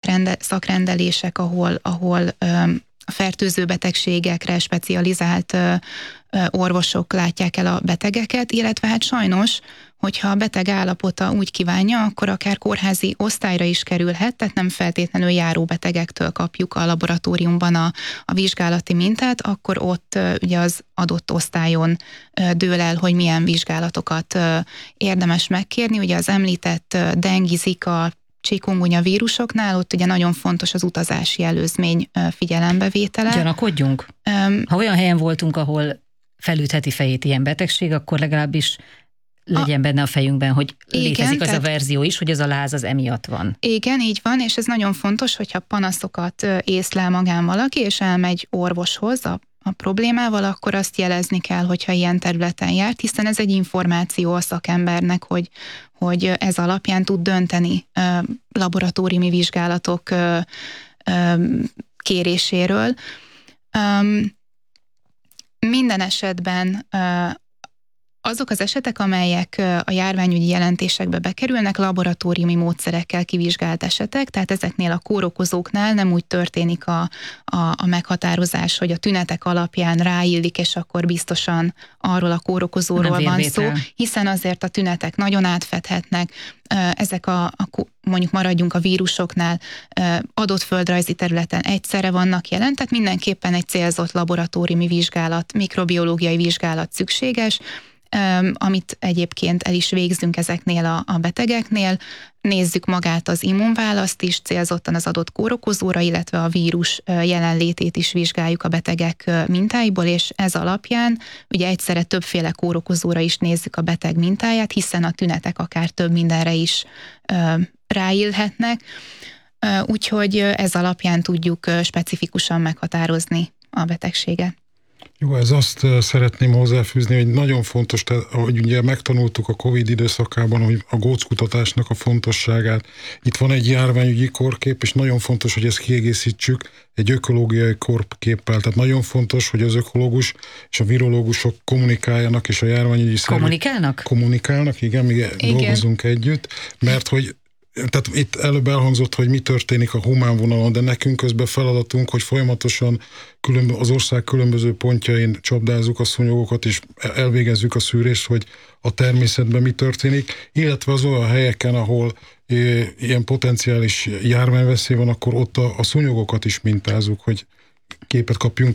szakrendelések, ahol a fertőző betegségekre specializált orvosok látják el a betegeket, illetve hát sajnos, hogyha a beteg állapota úgy kívánja, akkor akár kórházi osztályra is kerülhet, tehát nem feltétlenül járó betegektől kapjuk a laboratóriumban a vizsgálati mintát, akkor ott ugye az adott osztályon dől el, hogy milyen vizsgálatokat érdemes megkérni. Ugye az említett dengi, zika, chikungunya vírusoknál ott ugye nagyon fontos az utazási előzmény figyelembevétele. Gyanakodjunk. Ha olyan helyen voltunk, ahol felütheti fejét ilyen betegség, akkor legalábbis legyen benne a fejünkben, hogy létezik az a verzió is, hogy az a láz az emiatt van. Igen, így van, és ez nagyon fontos, hogyha panaszokat észlel magán valaki, és elmegy orvoshoz a problémával, akkor azt jelezni kell, hogyha ilyen területen járt, hiszen ez egy információ a szakembernek, hogy ez alapján tud dönteni laboratóriumi vizsgálatok kéréséről. Minden esetben azok az esetek, amelyek a járványügyi jelentésekbe bekerülnek, laboratóriumi módszerekkel kivizsgált esetek, tehát ezeknél a kórokozóknál nem úgy történik a meghatározás, hogy a tünetek alapján ráillik, és akkor biztosan arról a kórokozóról van szó, hiszen azért a tünetek nagyon átfedhetnek, ezek mondjuk maradjunk a vírusoknál, adott földrajzi területen egyszerre vannak jelen, tehát mindenképpen egy célzott laboratóriumi vizsgálat, mikrobiológiai vizsgálat szükséges, amit egyébként el is végzünk ezeknél a betegeknél. Nézzük magát az immunválaszt is, célzottan az adott kórokozóra, illetve a vírus jelenlétét is vizsgáljuk a betegek mintáiból, és ez alapján ugye egyszerre többféle kórokozóra is nézzük a beteg mintáját, hiszen a tünetek akár több mindenre is ráillhetnek, úgyhogy ez alapján tudjuk specifikusan meghatározni a betegséget. Jó, ez azt szeretném hozzáfűzni, hogy nagyon fontos, hogy ugye megtanultuk a Covid időszakában, hogy a góckutatásnak a fontosságát. Itt van egy járványügyi korkép, és nagyon fontos, hogy ezt kiegészítsük egy ökológiai korképpel. Tehát nagyon fontos, hogy az ökológus és a virológusok kommunikáljanak, és a járványügyi Kommunikálnak? Kommunikálnak, igen, mi dolgozunk együtt, mert hogy tehát itt előbb elhangzott, hogy mi történik a humán vonalon, de nekünk közben feladatunk, hogy folyamatosan az ország különböző pontjain csapdázzuk a szúnyogokat, és elvégezzük a szűrést, hogy a természetben mi történik, illetve az olyan helyeken, ahol ilyen potenciális járványveszély van, akkor ott a szúnyogokat is mintázzuk, hogy képet kapjunk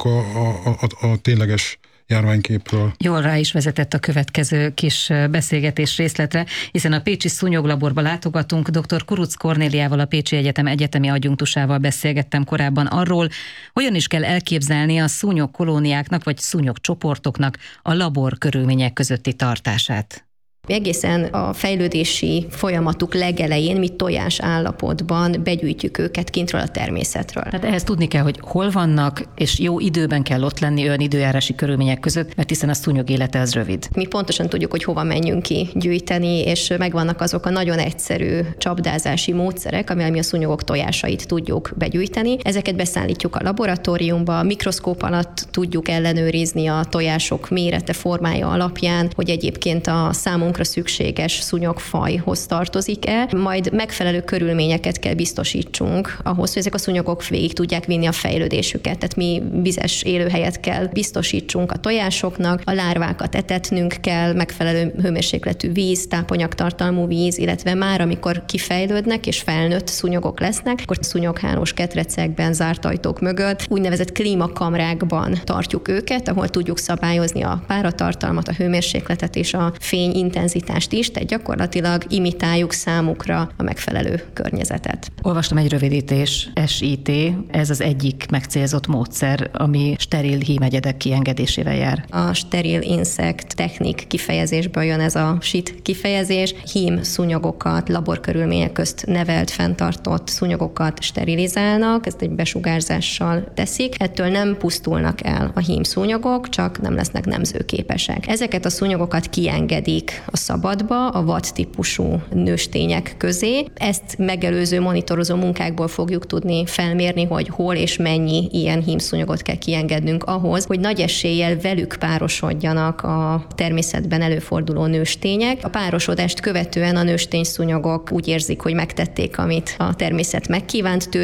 a tényleges járványképről. Jól rá is vezetett a következő kis beszélgetés részletre, hiszen a Pécsi Szúnyoglaborba látogatunk. Dr. Kurucz Kornéliával, a Pécsi Egyetem egyetemi adjunktusával beszélgettem korábban arról, hogyan is kell elképzelni a szúnyogkolóniáknak vagy szúnyogcsoportoknak a labor körülmények közötti tartását. Egészen a fejlődési folyamatuk legelején mi tojás állapotban begyűjtjük őket kintről a természetről. Tehát ehhez tudni kell, hogy hol vannak, és jó időben kell ott lenni olyan időjárási körülmények között, mert hiszen a szúnyog élete az rövid. Mi pontosan tudjuk, hogy hova menjünk ki gyűjteni, és megvannak azok a nagyon egyszerű csapdázási módszerek, ami a szúnyogok tojásait tudjuk begyűjteni. Ezeket beszállítjuk a laboratóriumba, mikroszkóp alatt tudjuk ellenőrizni a tojások mérete, formája alapján, hogy egyébként a számunkra szükséges szúnyogfajhoz tartozik-e, majd megfelelő körülményeket kell biztosítsunk ahhoz, hogy ezek a szúnyogok végig tudják vinni a fejlődésüket. Tehát mi vizes élőhelyet kell biztosítsunk a tojásoknak, a lárvákat etetnünk kell, megfelelő hőmérsékletű víz, tápanyagtartalmú víz, illetve már amikor kifejlődnek és felnőtt szúnyogok lesznek, akkor szúnyoghálós ketrecekben, zárt ajtók mögött, úgynevezett klímakamrákban tartjuk őket, ahol tudjuk szabályozni a páratartalmat, a hőmérsékletet és a fény intenzitást is, tehát gyakorlatilag imitáljuk számukra a megfelelő környezetet. Olvastam egy rövidítés, SIT, ez az egyik megcélzott módszer, ami steril hímegyedek kiengedésével jár. A steril insect technik kifejezésből jön ez a SIT kifejezés. Hím szúnyogokat, laborkörülmények közt nevelt, fenntartott szúnyogokat sterilizálnak, ezt egy besugárzással teszik. Ettől nem pusztulnak el a hím szúnyogok, csak nem lesznek nemzőképesek. Ezeket a szúnyogokat kiengedik a szabadba, a vad típusú nőstények közé. Ezt megelőző monitorozó munkákból fogjuk tudni felmérni, hogy hol és mennyi ilyen hímszúnyogot kell kiengednünk ahhoz, hogy nagy eséllyel velük párosodjanak a természetben előforduló nőstények. A párosodást követően a nőstényszúnyogok úgy érzik, hogy megtették, amit a természet megkívánt tőlük,